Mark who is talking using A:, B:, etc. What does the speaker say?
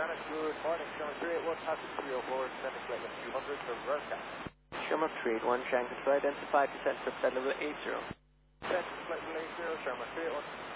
A: Janet, good morning. Sherman 381, passage 304, sending flight level 200 for broadcast.
B: Sherman 381, trying to identify descent for flight level 80.
A: Descent flight level 80, Sherman 381.